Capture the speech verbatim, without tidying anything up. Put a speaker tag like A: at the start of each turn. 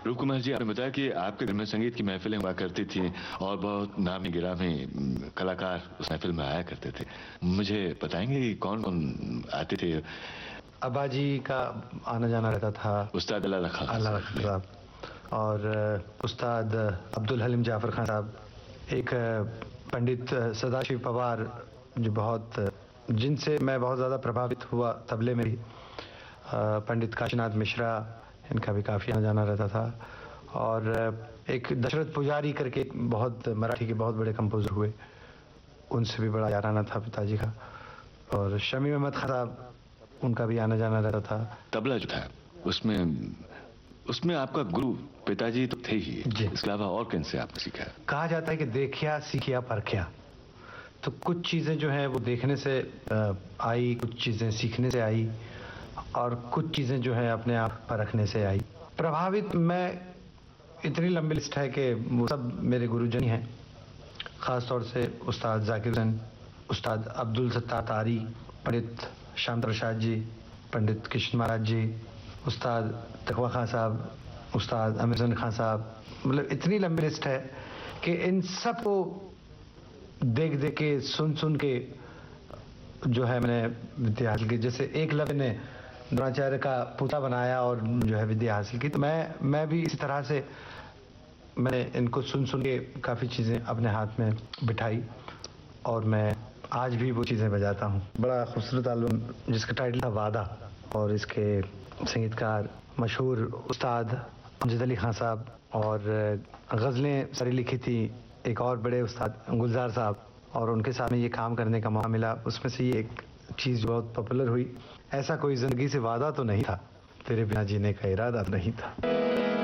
A: रूप कुमार जी, आपने बताया कि आपके घर में संगीत की महफिलें हुआ करती थी और बहुत नामी गिरामी कलाकार उस महफिल में आया करते थे। मुझे बताएंगे कि कौन कौन आते थे?
B: अब्बा जी का आना जाना रहता था,
A: उस्ताद अल्लाह खान
B: अल्लाह साहब, और उस्ताद अब्दुल हलीम जाफर खान साहब, एक पंडित सदाशिव पवार जो बहुत जिनसे मैं बहुत ज़्यादा प्रभावित हुआ तबले में भी, पंडित काशीनाथ मिश्रा, इनका भी काफ़ी आना जाना रहता था। और एक दशरथ पुजारी करके बहुत मराठी के बहुत बड़े कंपोज़र हुए, उनसे भी बड़ा याराना था पिताजी का। और शमी अहमद खान साहब, उनका भी आना जाना रहता था।
A: तबला जो था उसमें उसमें आपका गुरु पिताजी तो थे ही, इसके अलावा और किन से आपने सीखा?
B: कहा जाता है कि देखिया सीखिया परखिया, तो कुछ चीज़ें जो हैं वो देखने से आई, कुछ चीज़ें सीखने से आई, और कुछ चीज़ें जो है अपने आप परखने से आई। प्रभावित मैं, इतनी लंबी लिस्ट है कि वो सब मेरे गुरुजन हैं, ख़ास तौर से उस्ताद जाकिर हुसैन, उस्ताद अब्दुल सत्तार तारी, पंडित श्याम प्रसाद जी, पंडित कृष्ण महाराज जी, उस्ताद तकवा खान साहब, उस्ताद अमीर खान साहब। मतलब इतनी लंबी लिस्ट है कि इन सब को देख देख के, सुन सुन के जो है मैंने विद्या हासिल की। जैसे एकलव्य ने द्रोणाचार्य का पुतला बनाया और जो है विद्या हासिल की, तो मैं मैं भी इसी तरह से मैंने इनको सुन सुन के काफ़ी चीज़ें अपने हाथ में बिठाई, और मैं आज भी वो चीज़ें बजाता हूँ। बड़ा खूबसूरत एल्बम जिसका टाइटल था वादा, और इसके संगीतकार मशहूर उस्ताद अमजद अली खान साहब, और गज़लें सारी लिखी थी एक और बड़े उस्ताद गुलजार साहब, और उनके साथ में ये काम करने का मौका मिला। उसमें से ये एक चीज़ बहुत पॉपुलर हुई, ऐसा कोई ज़िंदगी से वादा तो नहीं था, तेरे बिना जीने का इरादा नहीं था।